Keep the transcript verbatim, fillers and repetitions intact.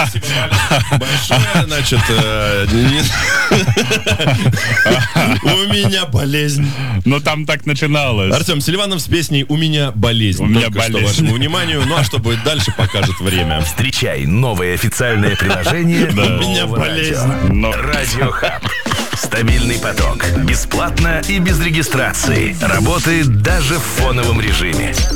Спасибо большое. Значит, у меня болезнь. Но там так начиналось. Артем Селиванов с песней «У меня болезнь». У меня Только что болезнь. вашему вниманию. Ну а что будет дальше, покажет время. Встречай новое официальное приложение У меня Нового болезнь. радио. Радио Хаб. Стабильный поток. Бесплатно и без регистрации. Работает даже в фоновом режиме.